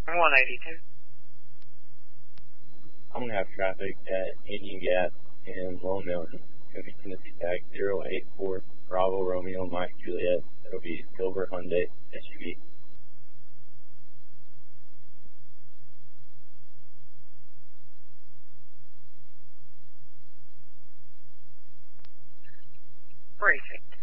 182. I'm going to have traffic at Indian Gap and Lone Mountain. It's going to be Tennessee Tag 084 Bravo Romeo Mike Juliet. It'll be silver Hyundai SUV. Briefing.